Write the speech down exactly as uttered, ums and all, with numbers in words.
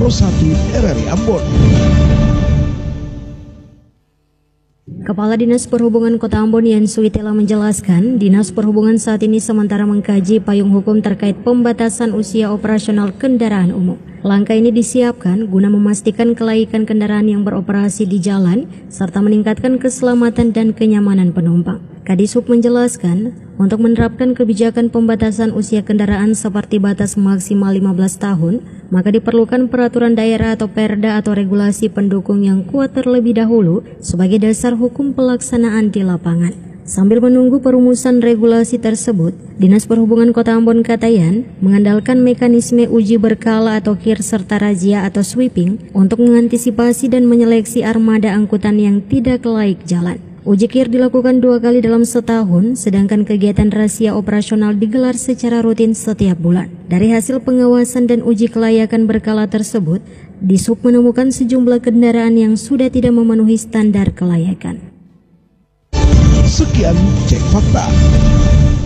Pro satu R R I Ambon. Kepala Dinas Perhubungan Kota Ambon Yan Suitela menjelaskan, Dinas Perhubungan saat ini sementara mengkaji payung hukum terkait pembatasan usia operasional kendaraan umum. Langkah ini disiapkan guna memastikan kelaikan kendaraan yang beroperasi di jalan serta meningkatkan keselamatan dan kenyamanan penumpang. Kadishub menjelaskan, untuk menerapkan kebijakan pembatasan usia kendaraan seperti batas maksimal lima belas tahun, maka diperlukan peraturan daerah atau perda atau regulasi pendukung yang kuat terlebih dahulu sebagai dasar hukum pelaksanaan di lapangan. Sambil menunggu perumusan regulasi tersebut, Dinas Perhubungan Kota Ambon kata Yan mengandalkan mekanisme uji berkala atau KIR serta razia atau sweeping untuk mengantisipasi dan menyeleksi armada angkutan yang tidak laik jalan. Uji KIR dilakukan dua kali dalam setahun, sedangkan kegiatan razia operasional digelar secara rutin setiap bulan. Dari hasil pengawasan dan uji kelayakan berkala tersebut, Dishub menemukan sejumlah kendaraan yang sudah tidak memenuhi standar kelayakan. Sekian Cek Fakta.